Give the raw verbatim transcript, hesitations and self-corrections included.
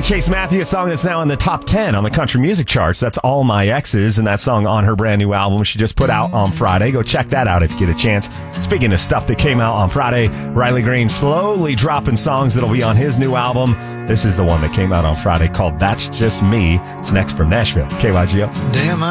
Chase Matthews, a song that's now in the top ten on the country music charts. That's All My Exes, and that song on her brand new album she just put out on Friday. Go check that out if you get a chance. Speaking of stuff that came out on Friday, Riley Green slowly dropping songs that'll be on his new album. This is the one that came out on Friday called That's Just Me. It's next from Nashville. K Y G O. Damn,